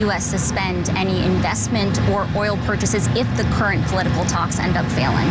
U.S. suspend any investment or oil purchases if the current political talks end up failing?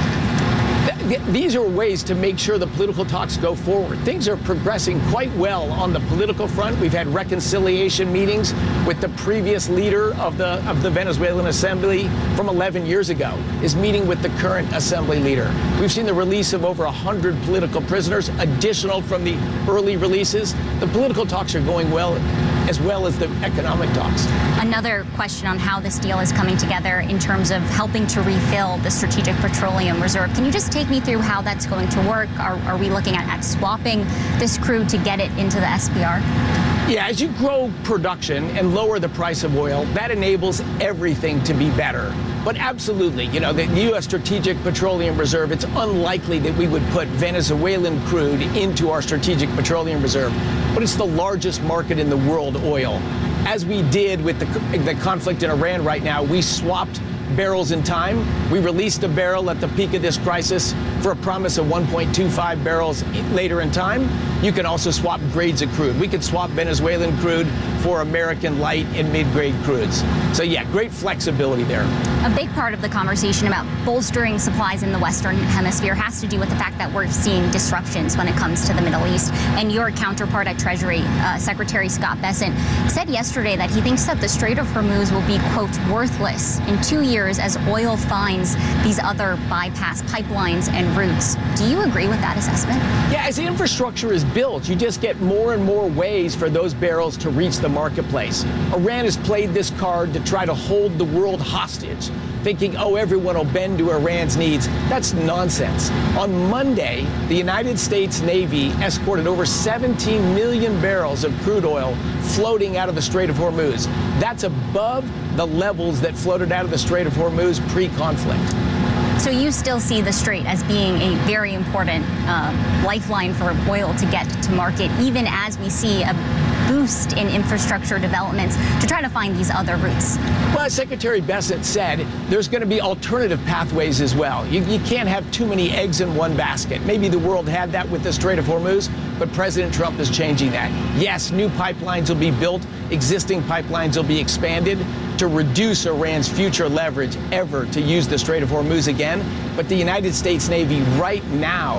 These are ways to make sure the political talks go forward. Things are progressing quite well on the political front. We've had reconciliation meetings with the previous leader of the Venezuelan assembly from 11 years ago, is meeting with the current assembly leader. We've seen the release of over 100 political prisoners, additional from the early releases. The political talks are going well as the economic talks. Another question on how this deal is coming together in terms of helping to refill the Strategic Petroleum Reserve. Can you just take me through how that's going to work? Are we looking at swapping this crude to get it into the SPR? Yeah, as you grow production and lower the price of oil, that enables everything to be better. But absolutely, you know, the U.S. Strategic Petroleum Reserve, it's unlikely that we would put Venezuelan crude into our Strategic Petroleum Reserve, but it's the largest market in the world, oil. As we did with the conflict in Iran right now, we swapped barrels in time. We released a barrel at the peak of this crisis for a promise of 1.25 barrels later in time. You can also swap grades of crude. We could swap Venezuelan crude for American light and mid-grade crudes. So yeah, great flexibility there. A big part of the conversation about bolstering supplies in the Western Hemisphere has to do with the fact that we're seeing disruptions when it comes to the Middle East. And your counterpart at Treasury, Secretary Scott Bessent, said yesterday that he thinks that the Strait of Hormuz will be, quote, worthless in 2 years as oil finds these other bypass pipelines and routes. Do you agree with that assessment? Yeah, as the infrastructure is built, you just get more and more ways for those barrels to reach the marketplace. Iran has played this card to try to hold the world hostage, thinking, oh, everyone will bend to Iran's needs. That's nonsense. On Monday, the United States Navy escorted over 17 million barrels of crude oil floating out of the Strait of Hormuz. That's above the levels that floated out of the Strait of Hormuz pre-conflict. So you still see the Strait as being a very important lifeline for oil to get to market, even as we see a boost in infrastructure developments to try to find these other routes? Well, as Secretary Bessent said, there's going to be alternative pathways as well. You can't have too many eggs in one basket. Maybe the world had that with the Strait of Hormuz, but President Trump is changing that. Yes, new pipelines will be built. Existing pipelines will be expanded to reduce Iran's future leverage ever to use the Strait of Hormuz again. But the United States Navy right now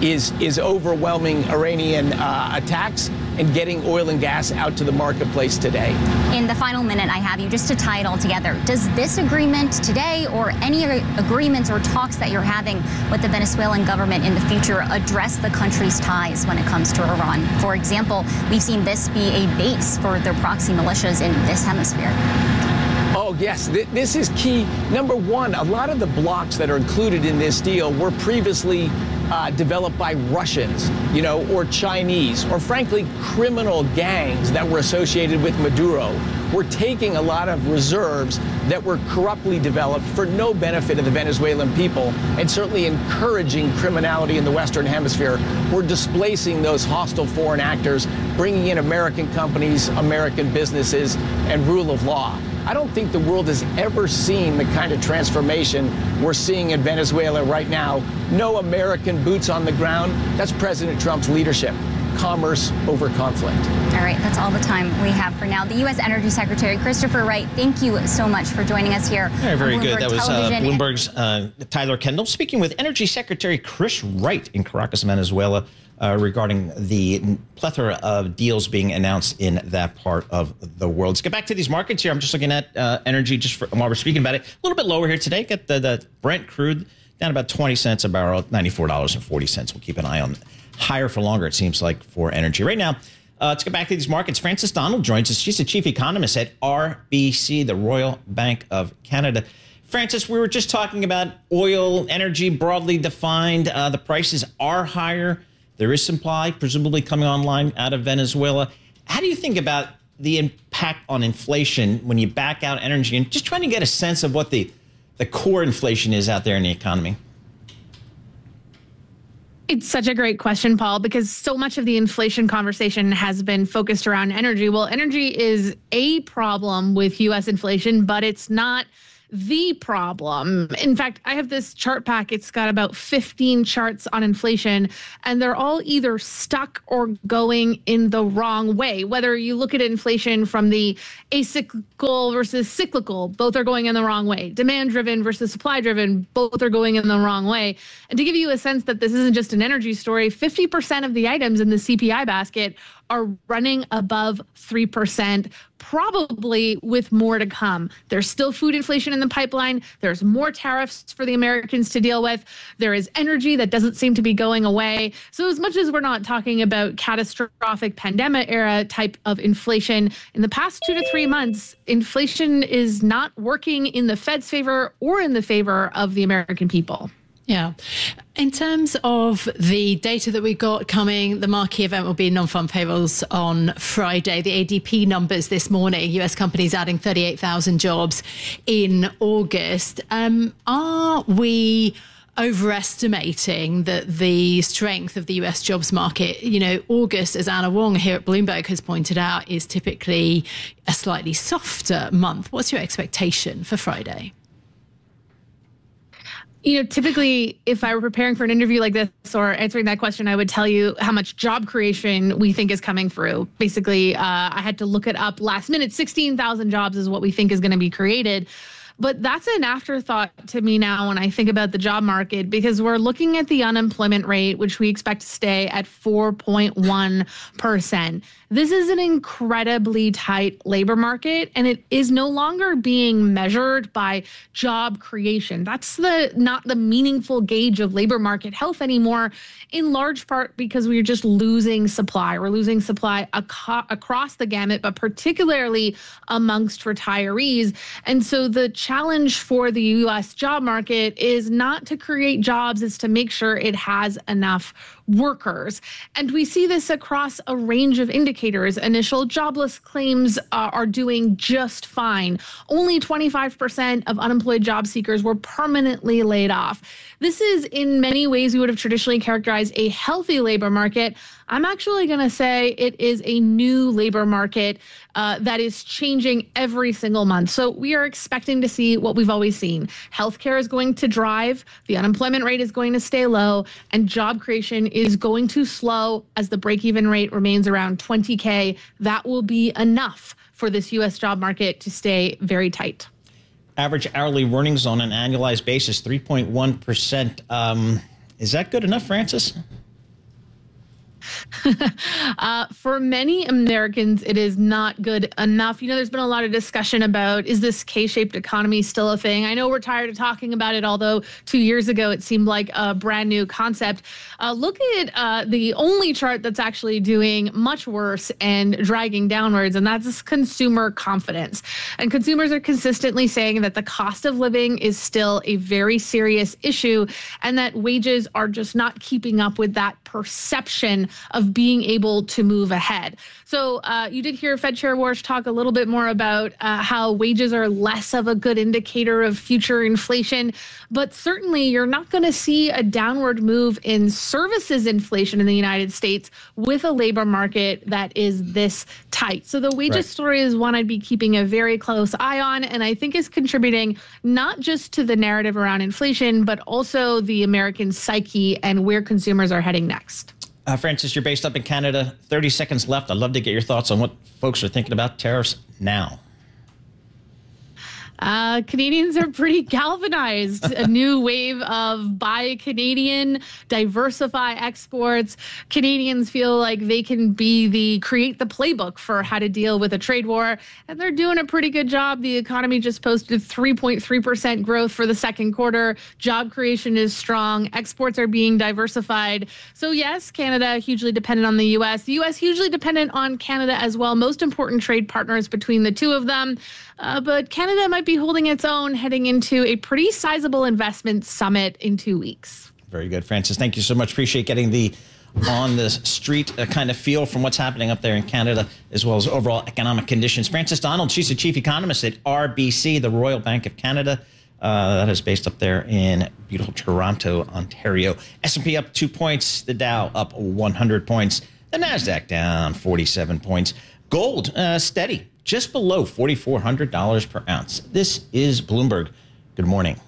is overwhelming Iranian attacks and getting oil and gas out to the marketplace today. In the final minute I have you, just to tie it all together, does this agreement today or any agreements or talks that you're having with the Venezuelan government in the future address the country's ties when it comes to Iran? For example, we've seen this be a base for their proxy militias in this hemisphere. Oh, yes, this is key. Number one, a lot of the blocks that are included in this deal were previously developed by Russians, you know, or Chinese, or frankly, criminal gangs that were associated with Maduro. We're taking a lot of reserves that were corruptly developed for no benefit of the Venezuelan people and certainly encouraging criminality in the Western Hemisphere. We're displacing those hostile foreign actors, bringing in American companies, American businesses, and rule of law. I don't think the world has ever seen the kind of transformation we're seeing in Venezuela right now. No American boots on the ground. That's President Trump's leadership. Commerce over conflict. All right, that's all the time we have for now. The U.S. Energy Secretary Christopher Wright, thank you so much for joining us here. Very good. That was Bloomberg's Tyler Kendall speaking with Energy Secretary Chris Wright in Caracas, Venezuela, regarding the plethora of deals being announced in that part of the world. Let's get back to these markets here. I'm just looking at energy just while we're speaking about it. A little bit lower here today. Got the Brent crude down about 20 cents a barrel, $94.40. We'll keep an eye on higher for longer, it seems like, for energy. Right now, let's get back to these markets. Frances Donald joins us. She's the chief economist at RBC, the Royal Bank of Canada. Frances, we were just talking about oil, energy broadly defined. The prices are higher. There is supply presumably coming online out of Venezuela. How do you think about the impact on inflation when you back out energy, and just trying to get a sense of what the core inflation is out there in the economy? It's such a great question, Paul, because so much of the inflation conversation has been focused around energy. Well, energy is a problem with U.S. inflation, but it's not the problem. In fact, I have this chart pack. It's got about 15 charts on inflation, and they're all either stuck or going in the wrong way. Whether you look at inflation from the acyclical versus cyclical, both are going in the wrong way. Demand-driven versus supply-driven, both are going in the wrong way. And to give you a sense that this isn't just an energy story, 50% of the items in the CPI basket are running above 3%, probably with more to come. There's still food inflation in the pipeline. There's more tariffs for the Americans to deal with. There is energy that doesn't seem to be going away. So as much as we're not talking about catastrophic pandemic era type of inflation, in the past 2 to 3 months, inflation is not working in the Fed's favor or in the favor of the American people. Yeah. In terms of the data that we got coming, the marquee event will be non-farm payrolls on Friday. The ADP numbers this morning, US companies adding 38,000 jobs in August. Are we overestimating the strength of the US jobs market? You know, August, as Anna Wong here at Bloomberg has pointed out, is typically a slightly softer month. What's your expectation for Friday? You know, typically, if I were preparing for an interview like this or answering that question, I would tell you how much job creation we think is coming through. Basically, I had to look it up last minute. 16,000 jobs is what we think is going to be created. But that's an afterthought to me now when I think about the job market, because we're looking at the unemployment rate, which we expect to stay at 4.1%. This is an incredibly tight labor market, and it is no longer being measured by job creation. That's not the meaningful gauge of labor market health anymore, in large part because we're just losing supply. We're losing supply across the gamut, but particularly amongst retirees. And so the challenge for the U.S. job market is not to create jobs, it's to make sure it has enough workers. And we see this across a range of indicators. Initial jobless claims are doing just fine. Only 25% of unemployed job seekers were permanently laid off. This is, in many ways, we would have traditionally characterized a healthy labor market. I'm actually going to say it is a new labor market that is changing every single month. So we are expecting to see what we've always seen. Healthcare is going to drive, the unemployment rate is going to stay low, and job creation is going to slow as the break-even rate remains around 20K. That will be enough for this U.S. job market to stay very tight. Average hourly earnings on an annualized basis, 3.1%. Is that good enough, Frances? For many Americans, it is not good enough. You know, there's been a lot of discussion about, is this K-shaped economy still a thing? I know we're tired of talking about it, although 2 years ago it seemed like a brand new concept. Look at the only chart that's actually doing much worse and dragging downwards, and that's consumer confidence. And consumers are consistently saying that the cost of living is still a very serious issue, and that wages are just not keeping up with that perception of being able to move ahead. So you did hear Fed Chair Warsh talk a little bit more about how wages are less of a good indicator of future inflation, but certainly you're not going to see a downward move in services inflation in the United States with a labor market that is this tight. So the wages story is one I'd be keeping a very close eye on, and I think is contributing not just to the narrative around inflation, but also the American psyche and where consumers are heading next. Frances, you're based up in Canada. 30 seconds left. I'd love to get your thoughts on what folks are thinking about tariffs now. Canadians are pretty galvanized. A new wave of buy Canadian, diversify exports. Canadians feel like they can create the playbook for how to deal with a trade war, and they're doing a pretty good job. The economy just posted 3.3% growth for the second quarter. Job creation is strong. Exports are being diversified. So yes, Canada hugely dependent on the U.S. The U.S. hugely dependent on Canada as well. Most important trade partners between the two of them. But Canada might be holding its own heading into a pretty sizable investment summit in 2 weeks. Very good, Frances. Thank you so much. Appreciate getting the on the street kind of feel from what's happening up there in Canada, as well as overall economic conditions. Frances Donald, she's the chief economist at RBC, the Royal Bank of Canada. That is based up there in beautiful Toronto, Ontario. S&P up 2 points. The Dow up 100 points. The NASDAQ down 47 points. Gold steady. just below $4,400 per ounce. This is Bloomberg. Good morning.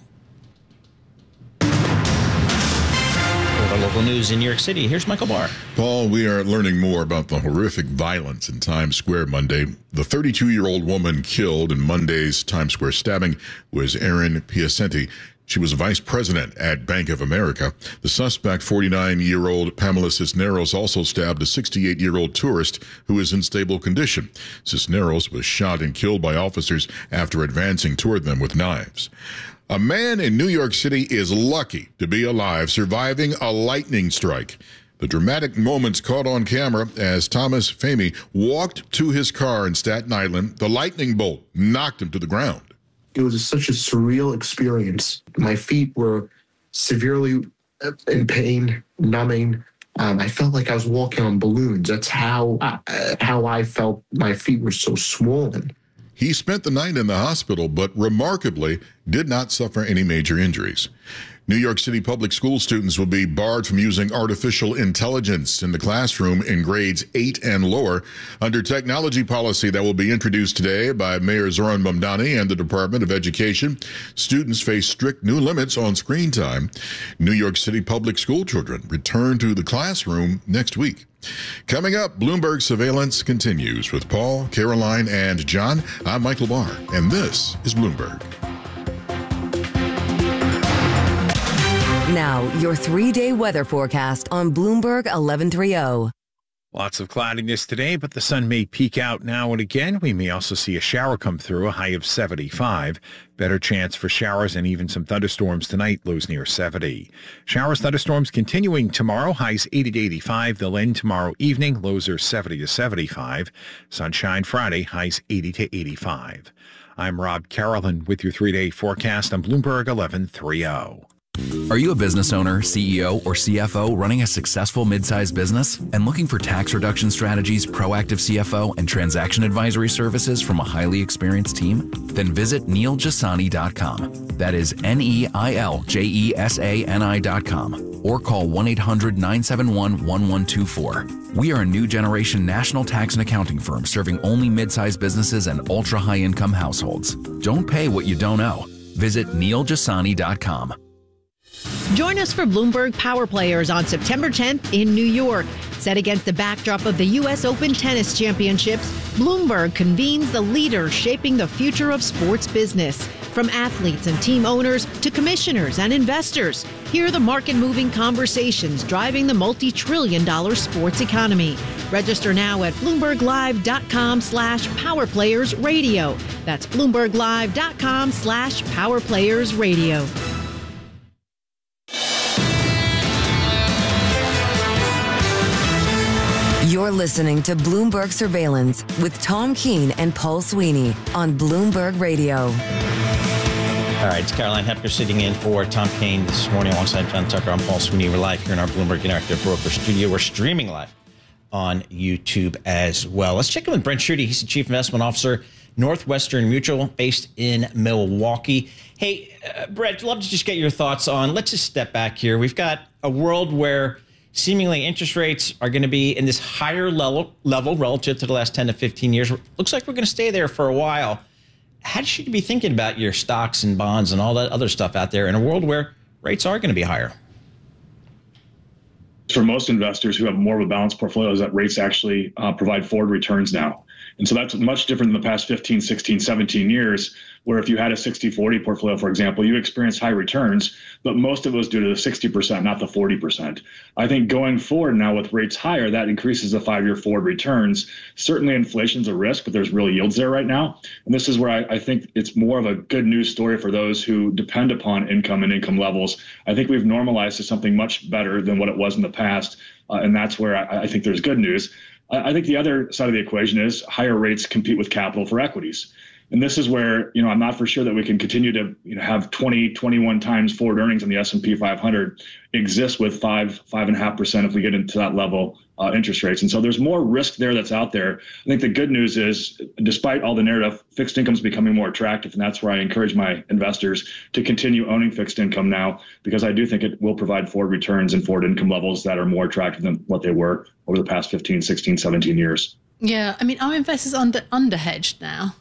For the local news in New York City, here's Michael Barr. Paul, we are learning more about the horrific violence in Times Square Monday. The 32-year-old woman killed in Monday's Times Square stabbing was Erin Piacenti. She was a vice president at Bank of America. The suspect, 49-year-old Pamela Cisneros, also stabbed a 68-year-old tourist who is in stable condition. Cisneros was shot and killed by officers after advancing toward them with knives. A man in New York City is lucky to be alive, surviving a lightning strike. The dramatic moments caught on camera as Thomas Famey walked to his car in Staten Island. The lightning bolt knocked him to the ground. It was such a surreal experience. My feet were severely in pain, numbing. I felt like I was walking on balloons. That's how I felt. My feet were so swollen. He spent the night in the hospital, but remarkably did not suffer any major injuries. New York City public school students will be barred from using artificial intelligence in the classroom in grades 8 and lower under technology policy that will be introduced today by Mayor Zoran Mamdani and the Department of Education. Students face strict new limits on screen time. New York City public school children return to the classroom next week. Coming up, Bloomberg Surveillance continues with Paul, Caroline, and John. I'm Michael Barr, and this is Bloomberg. Now, your 3-day weather forecast on Bloomberg 1130. Lots of cloudiness today, but the sun may peek out now and again. We may also see a shower come through, a high of 75. Better chance for showers and even some thunderstorms tonight, lows near 70. Showers, thunderstorms continuing tomorrow, highs 80 to 85. They'll end tomorrow evening, lows are 70 to 75. Sunshine Friday, highs 80 to 85. I'm Rob Carolyn with your 3-day forecast on Bloomberg 1130. Are you a business owner, CEO, or CFO running a successful mid-sized business and looking for tax reduction strategies, proactive CFO, and transaction advisory services from a highly experienced team? Then visit NeilJasani.com. That is NeilJesani.com. Or call 1-800-971-1124. We are a new generation national tax and accounting firm serving only mid-sized businesses and ultra-high income households. Don't pay what you don't owe. Visit NeilJasani.com. Join us for Bloomberg Power Players on September 10th in New York. Set against the backdrop of the U.S. Open Tennis Championships, Bloomberg convenes the leaders shaping the future of sports business. From athletes and team owners to commissioners and investors, hear the market-moving conversations driving the multi-trillion-dollar sports economy. Register now at BloombergLive.com/PowerPlayersRadio. That's BloombergLive.com/PowerPlayersRadio. You're listening to Bloomberg Surveillance with Tom Keene and Paul Sweeney on Bloomberg Radio. All right, it's Caroline Hepker sitting in for Tom Keene this morning alongside John Tucker. I'm Paul Sweeney. We're live here in our Bloomberg Interactive Broker studio. We're streaming live on YouTube as well. Let's check in with Brent Schutte. He's the Chief Investment Officer, Northwestern Mutual, based in Milwaukee. Hey, Brent, I'd love to just get your thoughts on, let's just step back here. We've got a world where seemingly interest rates are going to be in this higher level relative to the last 10 to 15 years. Looks like we're going to stay there for a while. How should you be thinking about your stocks and bonds and all that other stuff out there in a world where rates are going to be higher? For most investors who have more of a balanced portfolio, is that rates actually provide forward returns now. And so that's much different than the past 15, 16, 17 years, where if you had a 60-40 portfolio, for example, you experienced high returns, but most of it was due to the 60%, not the 40%. I think going forward now with rates higher, that increases the 5-year forward returns. Certainly inflation's a risk, but there's real yields there right now. And this is where I think it's more of a good news story for those who depend upon income and income levels. I think we've normalized to something much better than what it was in the past. And that's where I think there's good news. I think the other side of the equation is higher rates compete with capital for equities. And this is where, I'm not for sure that we can continue to, have 20, 21 times forward earnings in the S&P 500 exist with 5.5% if we get into that level interest rates. And so there's more risk there that's out there. I think the good news is, despite all the narrative, fixed income is becoming more attractive. And that's where I encourage my investors to continue owning fixed income now, because I do think it will provide forward returns and forward income levels that are more attractive than what they were over the past 15, 16, 17 years. Yeah, I mean, are investors under-hedged now?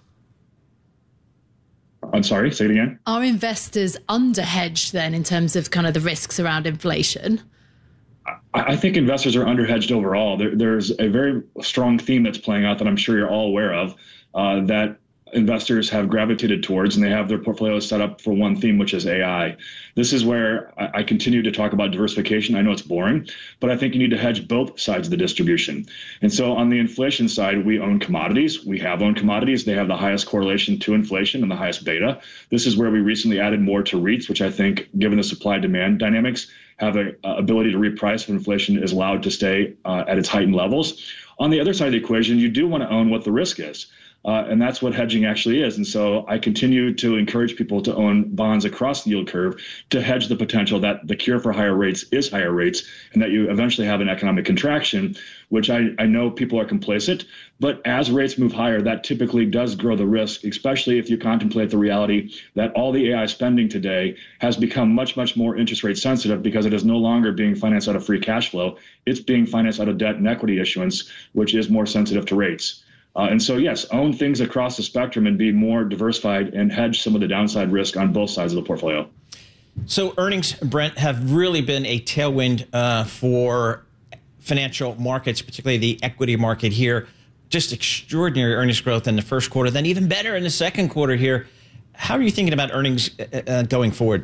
I'm sorry, say it again. Are investors under-hedged then in terms of kind of the risks around inflation? I think investors are underhedged overall. There's a very strong theme that's playing out that I'm sure you're all aware of, that investors have gravitated towards, and they have their portfolios set up for one theme, which is AI. This is where I continue to talk about diversification. I know it's boring, but I think you need to hedge both sides of the distribution. And so on the inflation side, we own commodities. We have owned commodities. They have the highest correlation to inflation and the highest beta. This is where we recently added more to REITs, which I think, given the supply-demand dynamics, have an ability to reprice when inflation is allowed to stay at its heightened levels. On the other side of the equation, you do want to own what the risk is. And that's what hedging actually is. And so I continue to encourage people to own bonds across the yield curve to hedge the potential that the cure for higher rates is higher rates, and that you eventually have an economic contraction, which I know people are complacent. But as rates move higher, that typically does grow the risk, especially if you contemplate the reality that all the AI spending today has become much, much more interest rate sensitive because it is no longer being financed out of free cash flow. It's being financed out of debt and equity issuance, which is more sensitive to rates. And so, yes, own things across the spectrum and be more diversified and hedge some of the downside risk on both sides of the portfolio. So earnings, Brent, have really been a tailwind for financial markets, particularly the equity market here. Just extraordinary earnings growth in the first quarter, then even better in the second quarter here. How are you thinking about earnings going forward?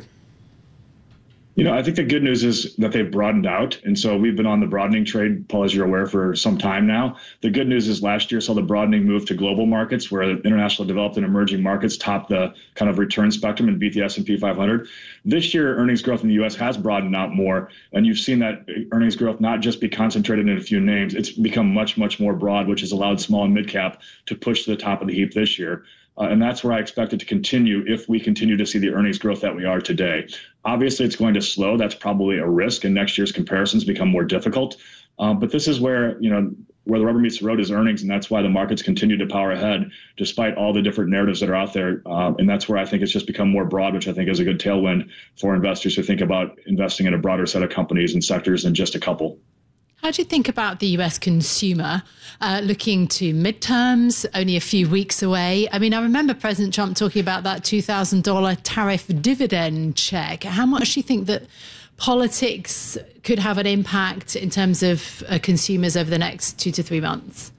You know, I think the good news is that they've broadened out. And so we've been on the broadening trade, Paul, as you're aware, for some time now. The good news is last year saw the broadening move to global markets, where international developed and emerging markets topped the kind of return spectrum and beat the S&P 500. This year, earnings growth in the U.S. has broadened out more. And you've seen that earnings growth not just be concentrated in a few names. It's become much, much more broad, which has allowed small and mid cap to push to the top of the heap this year. And that's where I expect it to continue if we continue to see the earnings growth that we are today. Obviously, it's going to slow. That's probably a risk, and next year's comparisons become more difficult. But this is where, where the rubber meets the road is earnings, and that's why the markets continue to power ahead despite all the different narratives that are out there. And that's where I think it's just become more broad, which I think is a good tailwind for investors who think about investing in a broader set of companies and sectors than just a couple. How do you think about the US consumer looking to midterms, only a few weeks away? I mean, I remember President Trump talking about that $2,000 tariff dividend check. How much do you think that politics could have an impact in terms of consumers over the next 2 to 3 months?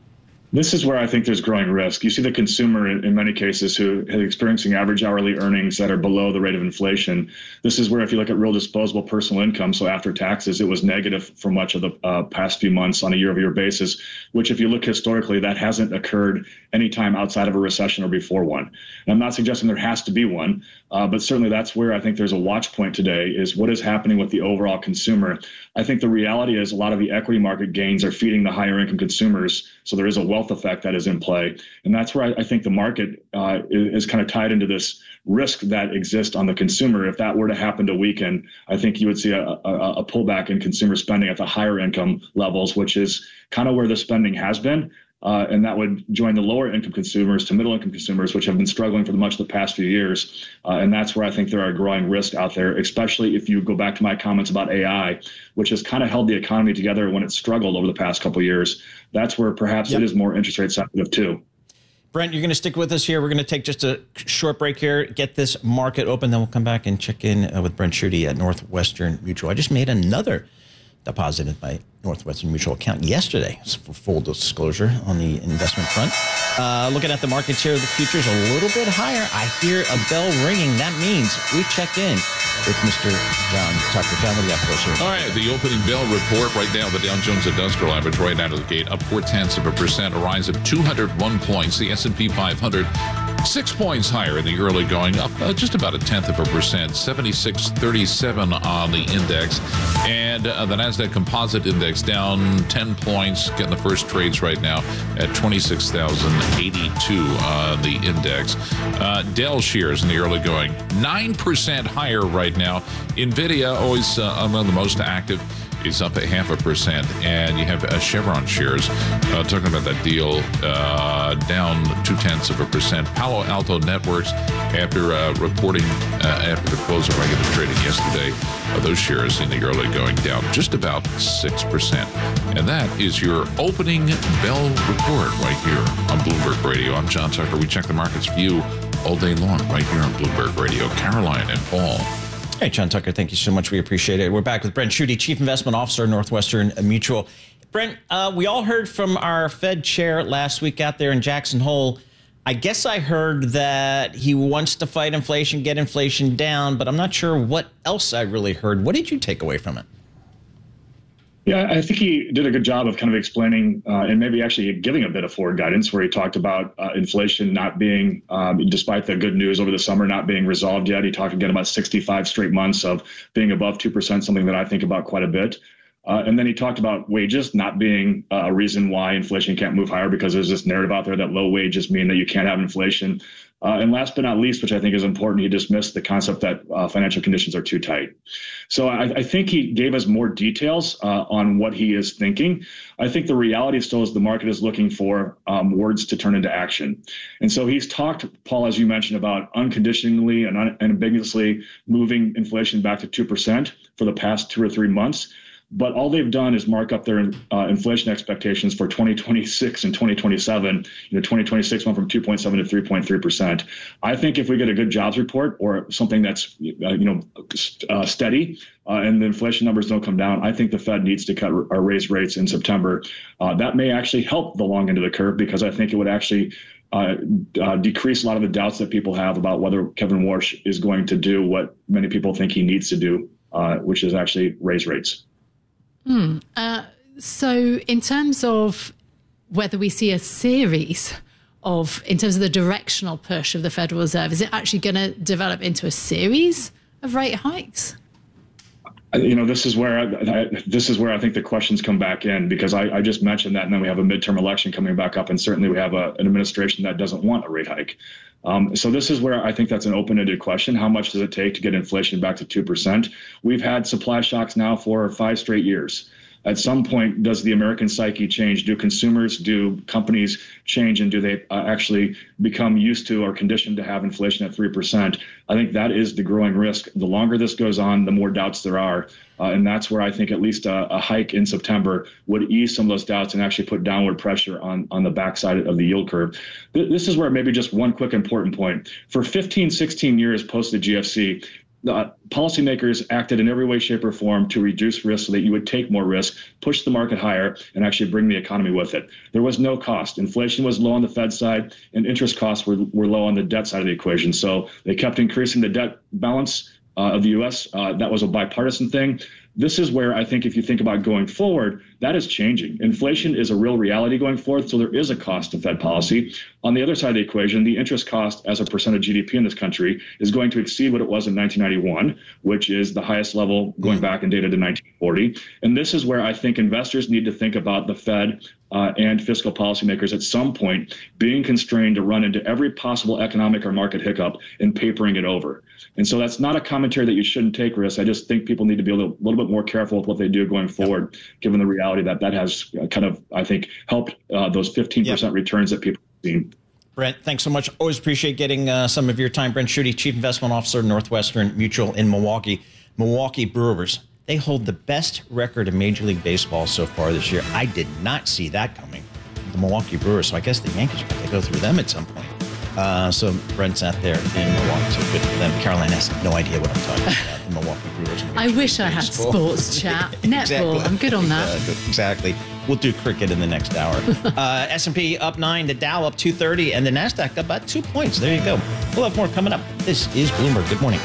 This is where I think there's growing risk. You see the consumer in many cases who is experiencing average hourly earnings that are below the rate of inflation. This is where if you look at real disposable personal income, so after taxes, it was negative for much of the past few months on a year-over-year basis, which if you look historically, that hasn't occurred any time outside of a recession or before one. And I'm not suggesting there has to be one, but certainly that's where I think there's a watch point today is what is happening with the overall consumer. I think the reality is a lot of the equity market gains are feeding the higher income consumers. So there is a wealth effect that is in play. And that's where I think the market is kind of tied into this risk that exists on the consumer. If that were to happen to weaken, I think you would see a pullback in consumer spending at the higher income levels, which is kind of where the spending has been. And that would join the lower income consumers to middle income consumers, which have been struggling for much of the past few years. And that's where I think there are growing risks out there, especially if you go back to my comments about AI, which has kind of held the economy together when it struggled over the past couple of years. That's where perhaps it is more interest rate sensitive too. Brent, you're going to stick with us here. We're going to take just a short break here, get this market open, then we'll come back and check in with Brent Schutte at Northwestern Mutual. I just made another deposit in my Northwestern Mutual account yesterday, for full disclosure on the investment front. Looking at the markets here, the futures a little bit higher. I hear a bell ringing. That means we checked in with Mr. John Tucker. John, what do you got for us here? All right, the opening bell report right now, the Dow Jones Industrial Average right out of the gate, up 0.4%, a rise of 201 points. The S&P 500, 6 points higher in the early going, up just about 0.1%, 76.37 on the index. And the NASDAQ Composite Index down 10 points, getting the first trades right now at 26,082 on the index. Dell shares in the early going, 9% higher right now. NVIDIA, always among the most active, is up 0.5%. And you have Chevron shares, talking about that deal, down 0.2%. Palo Alto Networks after reporting after the close of regular trading yesterday. Those shares in the early going down just about 6%. And that is your opening bell report right here on Bloomberg Radio. I'm John Tucker. We check the markets for you all day long right here on Bloomberg Radio. Caroline and Paul. Hey, John Tucker, thank you so much. We appreciate it. We're back with Brent Schutte, Chief Investment Officer, Northwestern Mutual. Brent, we all heard from our Fed chair last week out there in Jackson Hole. I guess I heard that he wants to fight inflation, get inflation down, but I'm not sure what else I really heard. What did you take away from it? Yeah, I think he did a good job of kind of explaining and maybe actually giving a bit of forward guidance where he talked about inflation not being, despite the good news over the summer, not being resolved yet. He talked again about 65 straight months of being above 2%, something that I think about quite a bit. And then he talked about wages not being a reason why inflation can't move higher, because there's this narrative out there that low wages mean that you can't have inflation. And last but not least, which I think is important, he dismissed the concept that financial conditions are too tight. So I think he gave us more details on what he is thinking. I think the reality still is the market is looking for words to turn into action. And so he's talked, Paul, as you mentioned, about unconditionally and unambiguously moving inflation back to 2% for the past 2 or 3 months. But all they've done is mark up their inflation expectations for 2026 and 2027. 2026 went from 2.7 to 3.3%. I think if we get a good jobs report or something that's steady and the inflation numbers don't come down, I think the Fed needs to cut or raise rates in September. That may actually help the long end of the curve, because I think it would actually decrease a lot of the doubts that people have about whether Kevin Warsh is going to do what many people think he needs to do, which is actually raise rates. So in terms of whether we see a series of, in terms of the directional push of the Federal Reserve, is it actually going to develop into a series of rate hikes? This is where I think the questions come back in, because I just mentioned that, and then we have a midterm election coming back up, and certainly we have an administration that doesn't want a rate hike. So this is where I think that's an open-ended question. How much does it take to get inflation back to 2%? We've had supply shocks now for 5 straight years. At some point, does the American psyche change? Do consumers, do companies change, and do they actually become used to or conditioned to have inflation at 3%? I think that is the growing risk. The longer this goes on, the more doubts there are. And that's where I think at least a hike in September would ease some of those doubts and actually put downward pressure on the backside of the yield curve. This is where maybe just one quick important point. For 15, 16 years post the GFC, policymakers acted in every way, shape, or form to reduce risk so that you would take more risk, push the market higher, and actually bring the economy with it. There was no cost. Inflation was low on the Fed side, and interest costs were low on the debt side of the equation. So they kept increasing the debt balance of the U.S. That was a bipartisan thing. This is where I think if you think about going forward, that is changing. Inflation is a real reality going forward, so there is a cost to Fed policy. On the other side of the equation, the interest cost as a percent of GDP in this country is going to exceed what it was in 1991, which is the highest level going back in data to 1940. And this is where I think investors need to think about the Fed and fiscal policymakers at some point being constrained to run into every possible economic or market hiccup and papering it over. And so that's not a commentary that you shouldn't take risks. I just think people need to be a little bit more careful with what they do going forward, given the reality that has kind of, I think, helped those 15% returns that people have seen. Brent, thanks so much. Always appreciate getting some of your time. Brent Schutte, Chief Investment Officer, Northwestern Mutual in Milwaukee. Milwaukee Brewers, they hold the best record in Major League Baseball so far this year. I did not see that coming. The Milwaukee Brewers, so I guess the Yankees are going to go through them at some point. So Brent's out there in Milwaukee, so good for them. Caroline has no idea what I'm talking about. The Milwaukee Brewers. I wish I had sports chat. Netball, exactly. I'm good on that. Exactly. We'll do cricket in the next hour. S&P up 9, the Dow up 230, and the NASDAQ up about 2 points. There you go. We'll have more coming up. This is Bloomberg. Good morning.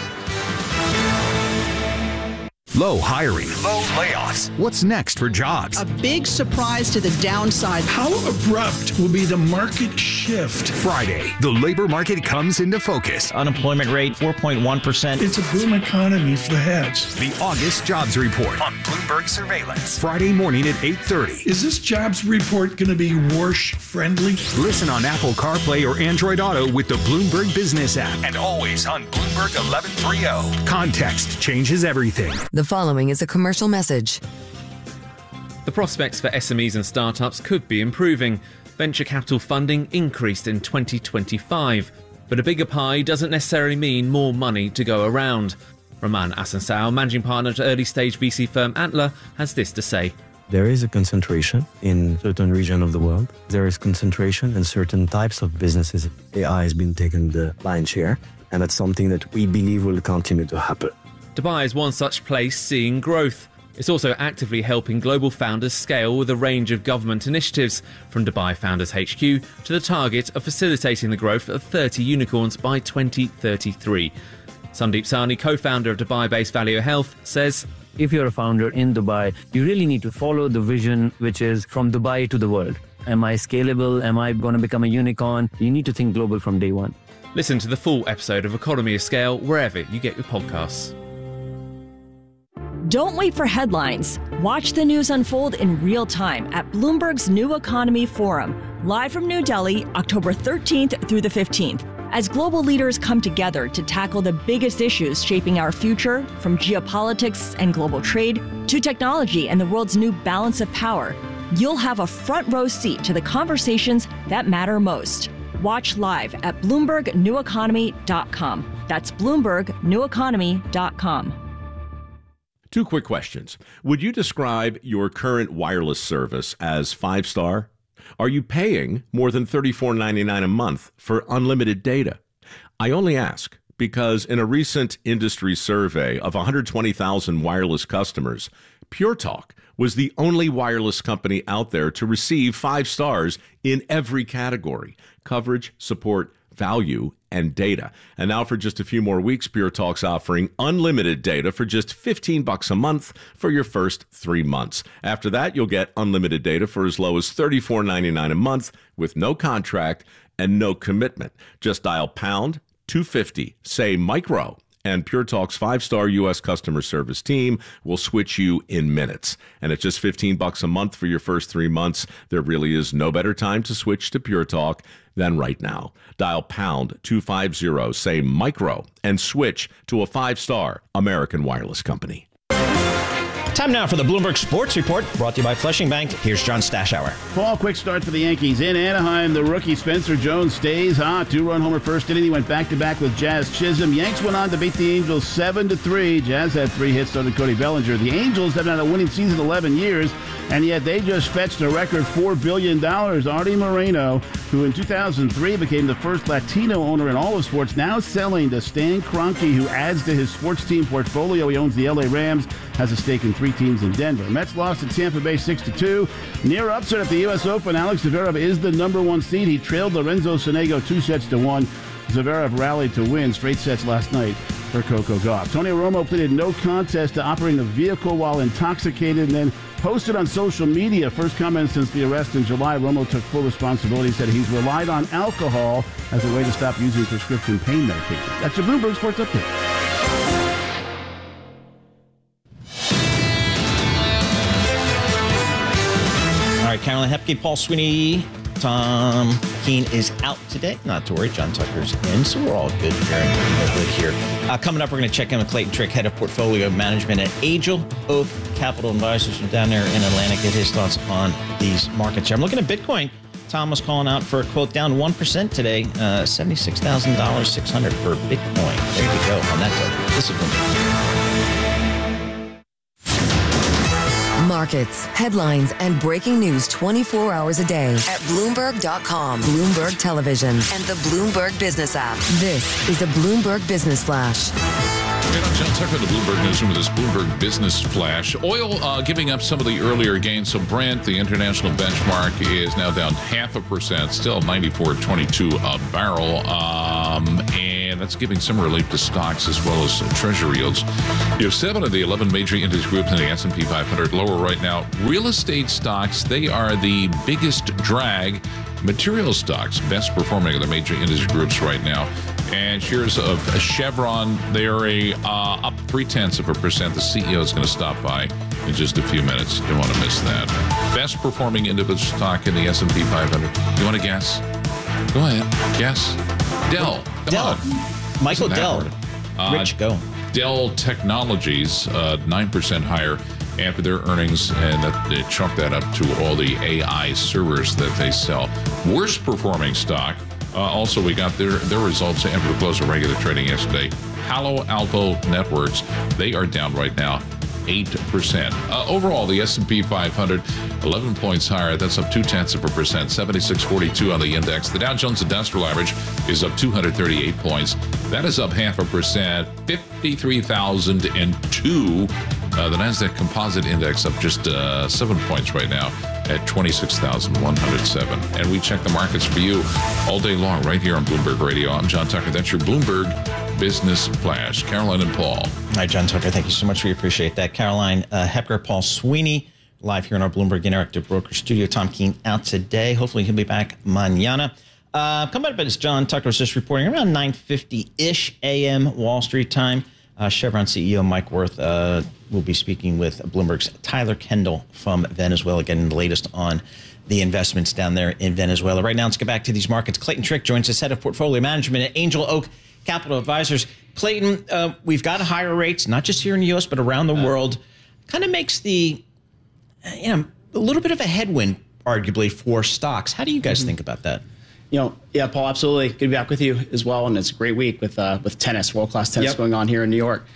Low hiring. Low layoffs. What's next for jobs? A big surprise to the downside. How abrupt will be the market shift? Friday, the labor market comes into focus. Unemployment rate, 4.1%. It's a boom economy for the heads. The August jobs report on Bloomberg Surveillance. Friday morning at 8:30. Is this jobs report going to be Warsh friendly? Listen on Apple CarPlay or Android Auto with the Bloomberg Business app. And always on Bloomberg 1130. Context changes everything. The following is a commercial message. The prospects for SMEs and startups could be improving. Venture capital funding increased in 2025. But a bigger pie doesn't necessarily mean more money to go around. Roman Asansao, managing partner at early-stage VC firm Antler, has this to say. There is a concentration in certain regions of the world. There is concentration in certain types of businesses. AI has been taking the lion's share, and that's something that we believe will continue to happen. Dubai is one such place seeing growth. It's also actively helping global founders scale with a range of government initiatives, from Dubai Founders HQ to the target of facilitating the growth of 30 unicorns by 2033. Sandeep Sahni, co-founder of Dubai-based Value Health, says, if you're a founder in Dubai, you really need to follow the vision, which is from Dubai to the world. Am I scalable? Am I going to become a unicorn? You need to think global from day one. Listen to the full episode of Economy of Scale wherever you get your podcasts. Don't wait for headlines. Watch the news unfold in real time at Bloomberg's New Economy Forum, live from New Delhi, October 13th through the 15th. As global leaders come together to tackle the biggest issues shaping our future, from geopolitics and global trade to technology and the world's new balance of power, you'll have a front row seat to the conversations that matter most. Watch live at BloombergNewEconomy.com. That's BloombergNewEconomy.com. 2 quick questions. Would you describe your current wireless service as 5-star? Are you paying more than $34.99 a month for unlimited data? I only ask because in a recent industry survey of 120,000 wireless customers, Pure Talk was the only wireless company out there to receive 5 stars in every category: coverage, support, value, and data. And now for just a few more weeks, Pure Talk's offering unlimited data for just $15 a month for your first 3 months. After that, you'll get unlimited data for as low as $34.99 a month with no contract and no commitment. Just dial pound 250, say micro, and Pure Talk's 5-star U.S. customer service team will switch you in minutes. And at just $15 a month for your first 3 months, there really is no better time to switch to Pure Talk than right now. Dial pound 250, say micro, and switch to a 5-star American wireless company. Time now for the Bloomberg Sports Report, brought to you by Flushing Bank. Here's John Stashower. Paul, quick start for the Yankees. In Anaheim, the rookie Spencer Jones stays hot. 2-run homer first inning. He went back-to-back with Jazz Chisholm. Yanks went on to beat the Angels 7-3. Jazz had 3 hits, so did Cody Bellinger. The Angels haven't had a winning season in 11 years, and yet they just fetched a record $4 billion. Artie Moreno, who in 2003 became the first Latino owner in all of sports, now selling to Stan Kroenke, who adds to his sports team portfolio. He owns the LA Rams, has a stake in 3 teams in Denver. Mets lost at Tampa Bay 6-2. Near upset at the U.S. Open, Alex Zverev is the number 1 seed. He trailed Lorenzo Sonego 2-1. Zverev rallied to win straight sets last night for Coco Gauff. Tony Romo pleaded no contest to operating a vehicle while intoxicated and then posted on social media. First comment since the arrest in July. Romo took full responsibility, said he's relied on alcohol as a way to stop using prescription pain medication. That's your Bloomberg Sports Update. All right, Carolyn Hepke, Paul Sweeney, Tom Keene is out today. Not to worry, John Tucker's in, so we're all good here. Coming up, we're going to check in with Clayton Trick, head of portfolio management at Angel Oak Capital Advisors, from down there in Atlanta. Get his thoughts on these markets here. I'm looking at Bitcoin. Tom was calling out for a quote down 1% today, $76,600 per Bitcoin. There you go on that token. This is Markets, headlines, and breaking news 24 hours a day at Bloomberg.com, Bloomberg Television, and the Bloomberg Business app. This is a Bloomberg Business Flash. Okay, I'm John Tucker, the Bloomberg Newsroom, with this Bloomberg Business Flash. Oil giving up some of the earlier gains. So Brent, the international benchmark, is now down 0.5%, still 94.22 a barrel. And that's giving some relief to stocks as well as treasury yields. You have 7 of the 11 major index groups in the S&P 500 lower right now. Real estate stocks, they are the biggest drag. Material stocks, best performing of the major index groups right now. And shares of Chevron, they are up 0.3%. The CEO is going to stop by in just a few minutes. You don't want to miss that. Best performing individual stock in the S&P 500. You want to guess? Go ahead. Guess. Dell. Come on. Michael Dell. Rich, go. Dell Technologies, 9% higher after their earnings, and they chalk that up to all the AI servers that they sell. Worst performing stock, Also, we got their results after the close of regular trading yesterday. Palo Alto Networks, they are down right now 8%. Overall, the S&P 500, 11 points higher. That's up 0.2%, 7642 on the index. The Dow Jones Industrial Average is up 238 points. That is up 0.5%, 53,002. The Nasdaq Composite Index up just 7 points right now at 26,107. And we check the markets for you all day long right here on Bloomberg Radio. I'm John Tucker. That's your Bloomberg Business Flash. Caroline and Paul. Hi, John Tucker. Thank you so much. We appreciate that. Caroline Hepker, Paul Sweeney, live here in our Bloomberg Interactive Broker Studio. Tom Keene out today. Hopefully he'll be back mañana. Coming up as John Tucker was just reporting around 9:50-ish a.m. Wall Street time. Chevron CEO Mike Wirth will be speaking with Bloomberg's Tyler Kendall from Venezuela, getting the latest on the investments down there in Venezuela. Right now, let's get back to these markets. Clayton Trick joins us, head of portfolio management at Angel Oak Capital Advisors. Clayton, we've got higher rates, not just here in the U.S., but around the world. Kind of makes the, a little bit of a headwind, arguably, for stocks. How do you guys think about that? Yeah, Paul, absolutely. Good to be back with you as well. And it's a great week with tennis, world-class tennis going on here in New York.